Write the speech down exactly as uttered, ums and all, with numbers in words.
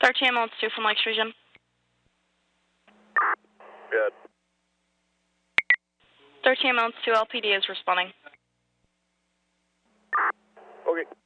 thirteen ambulance two from Lakes Region. Good. thirteen ambulance two L P D is responding. Okay.